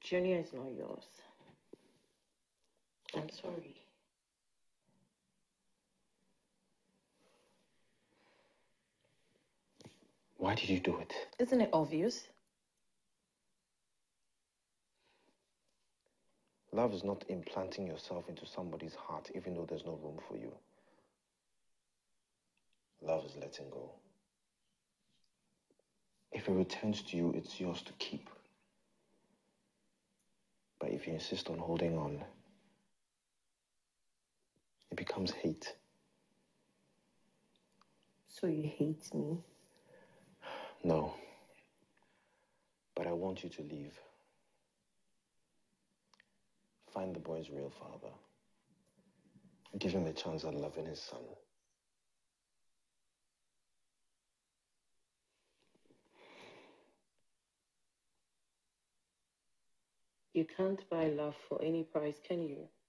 Junior is not yours. I'm sorry. Why did you do it? Isn't it obvious? Love is not implanting yourself into somebody's heart, even though there's no room for you. Love is letting go. If it returns to you, it's yours to keep. But if you insist on holding on, it becomes hate. So you hate me? No. But I want you to leave. Find the boy's real father. Give him a chance at loving his son. You can't buy love for any price, can you?